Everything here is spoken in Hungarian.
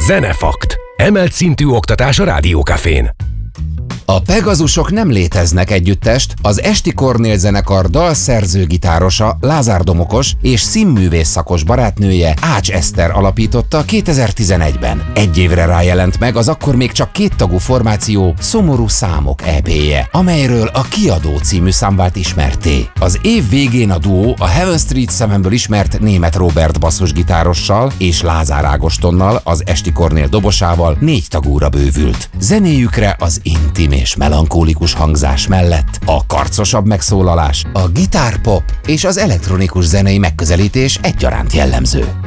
Zenefakt. Emelt szintű oktatás a Rádiókafén. A Pegazusok nem léteznek együttest, az Esti Kornél zenekar dalszerző-gitárosa Lázár Domokos és színművész szakos barátnője Ács Eszter alapította 2011-ben. Egy évre rájelent meg az akkor még csak kéttagú formáció Szomorú Számok EP-je, amelyről a Kiadó című szám vált ismertté. Az év végén a duó a Heaven Street 7-ből ismert Németh Róbert basszusgitárossal és Lázár Ágostonnal, az Esti Kornél dobosával 4 tagúra bővült. Zenéjükre az intim és melankólikus hangzás mellett a karcosabb megszólalás, a gitárpop és az elektronikus zenei megközelítés egyaránt jellemző.